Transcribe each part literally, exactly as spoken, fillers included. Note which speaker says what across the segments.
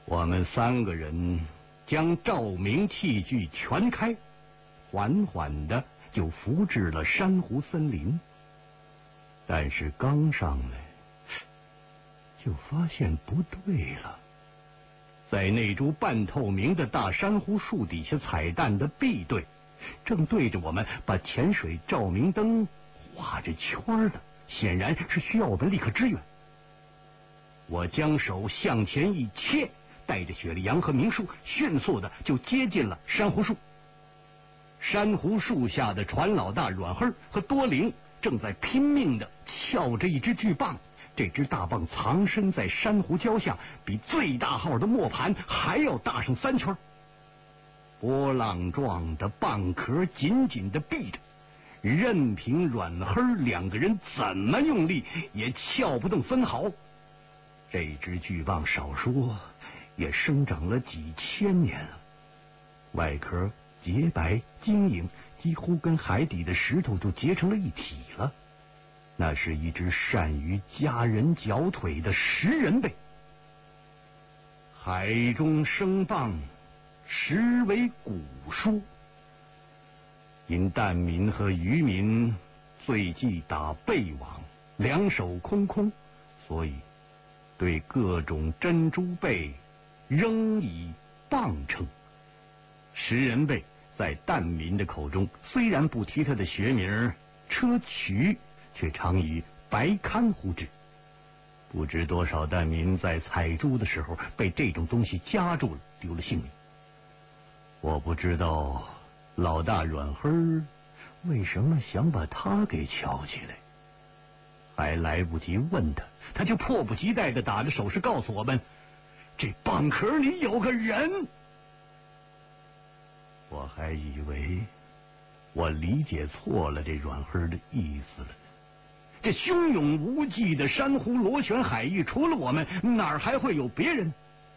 Speaker 1: 我们三个人将照明器具全开，缓缓的就浮至了珊瑚森林。但是刚上来，就发现不对了。在那株半透明的大珊瑚树底下彩蛋的 B 队，正对着我们把潜水照明灯画着圈的，显然是需要我们立刻支援。我将手向前一切，带着雪莉杨和明树迅速的就接近了珊瑚树。珊瑚树下的船老大阮黑和多灵正在拼命的撬着一只巨蚌，这只大蚌藏身在珊瑚礁下，比最大号的磨盘还要大上三圈。波浪状的蚌壳紧紧的闭着，任凭阮黑两个人怎么用力也撬不动分毫。这只巨蚌少说也生长了几千年了，外壳洁白晶莹，几乎跟海底的石头就结成了一体了。那是一只善于夹人脚腿的食人贝。海中生蚌，实为古书。因蛋民和渔民最忌打贝网，两手空空，所以对各种珍珠贝仍以蚌称。食人贝在蛋民的口中，虽然不提它的学名砗磲，却常以白堪呼之。不知多少蛋民在采珠的时候被这种东西夹住了，丢了性命。我不知道老大阮黑为什么想把他给撬起来，还来不及问他，他就迫不及待地打着手势告诉我们，这蚌壳里有个人。我还以为我理解错了这阮黑的意思了。这汹涌无际的珊瑚螺旋海域，除了我们，哪儿还会有别人？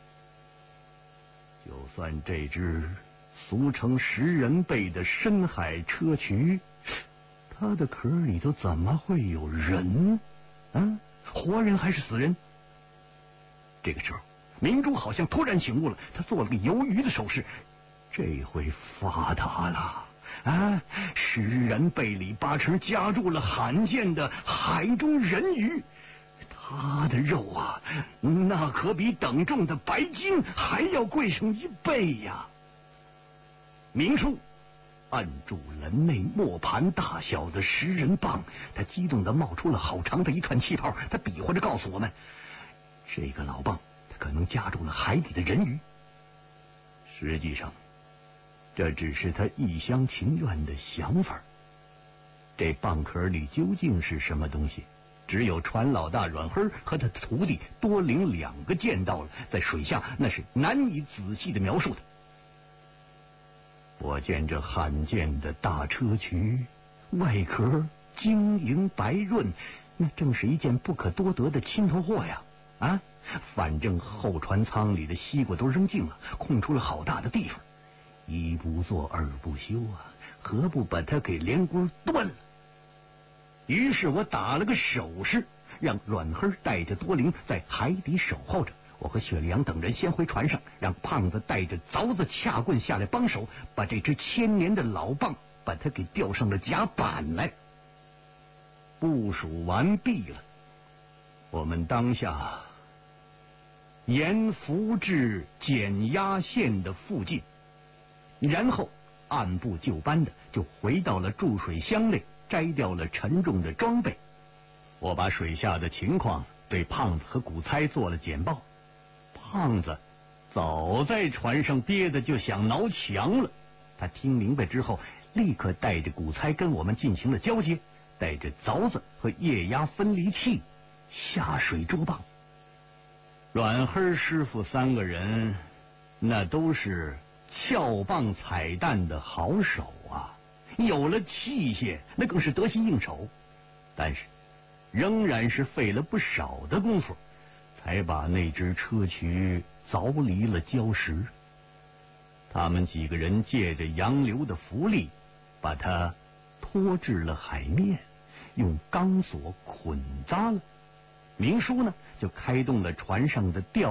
Speaker 1: 就算这只俗称食人贝的深海砗磲，它的壳里头怎么会有人？啊，活人还是死人？这个时候，明珠好像突然醒悟了，他做了个鱿鱼的手势。这回发达了啊！食人贝里八成夹住了罕见的海中人鱼，它的肉啊，那可比等重的白金还要贵上一倍呀！明叔按住了那磨盘大小的食人蚌，他激动地冒出了好长的一串气泡，他比划着告诉我们，这个老蚌他可能夹住了海底的人鱼。实际上这只是他一厢情愿的想法。这蚌壳里究竟是什么东西，只有船老大阮黑和他徒弟多灵两个见到了，在水下那是难以仔细的描述的。我见这罕见的大砗磲外壳晶莹白润，那正是一件不可多得的亲头货呀！啊，反正后船舱里的西瓜都扔净了，空出了好大的地方，一不做二不休啊，何不把它给连锅端了？于是我打了个手势，让阮黑带着多灵在海底守候着，我和雪莉杨等人先回船上，让胖子带着凿子掐棍下来帮手，把这只千年的老蚌把它给吊上了甲板来。部署完毕了，我们当下沿浮至减压线的附近，然后按部就班的就回到了注水箱内，摘掉了沉重的装备。我把水下的情况对胖子和古猜做了简报。胖子早在船上憋的就想挠墙了，他听明白之后，立刻带着古猜跟我们进行了交接，带着凿子和液压分离器下水捉蚌。阮黑师傅三个人那都是撬蚌彩蛋的好手啊，有了器械那更是得心应手，但是仍然是费了不少的功夫，才把那只砗磲凿离了礁石。他们几个人借着洋流的浮力，把它拖至了海面，用钢索捆扎了。明叔呢，就开动了船上的吊